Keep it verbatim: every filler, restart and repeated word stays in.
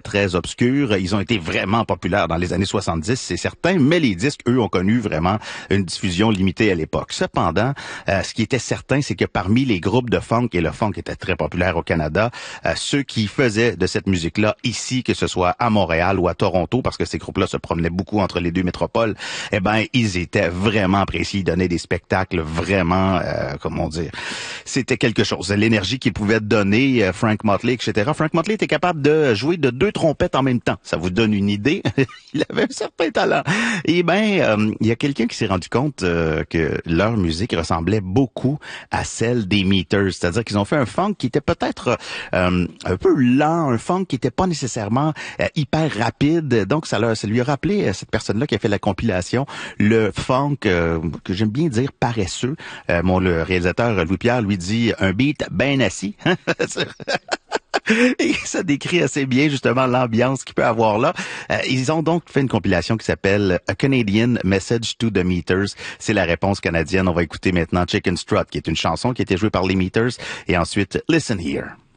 très obscurs. Ils ont été vraiment populaires dans les années soixante-dix, c'est certain, mais les disques, eux, ont connu vraiment une diffusion limitée à l'époque. Cependant, euh, ce qui était certain, c'est que parmi les groupes de funk, et le funk était très populaire au Canada, euh, ceux qui faisaient de cette musique-là ici, que ce soit à Montréal ou à Toronto, parce que ces groupes-là se promenaient beaucoup entre les deux métropoles, eh ben, ils étaient vraiment appréciés, ils donnaient des spectacles vraiment, euh, comment dire, c'était quelque chose. L'énergie qu'ils pouvaient donner, euh, Frank Motley, et cetera. Frank Motley était capable de jouer de deux trompettes en même temps. Ça vous donne une idée. Il avait un certain talent. Et ben, euh, il y a quelqu'un qui s'est rendu compte euh, que leur musique ressemblait beaucoup à celle des Meters. C'est-à-dire qu'ils ont fait un funk qui était peut-être euh, un peu lent, un funk qui était pas nécessairement euh, hyper rapide. Donc, ça, leur, ça lui a rappelé euh, cette personne-là qui a fait la compilation, le funk, euh, que j'aime bien dire paresseux. Euh, mon le réalisateur Louis-Pierre lui dit un beat bien assis. Et ça décrit assez bien justement l'ambiance qu'il peut avoir là. Euh, ils ont donc fait une compilation qui s'appelle A Canadian Message to the Meters. C'est la réponse canadienne. On va écouter maintenant Chicken Strut, qui est une chanson qui a été jouée par les Meters. Et ensuite, Listen Here.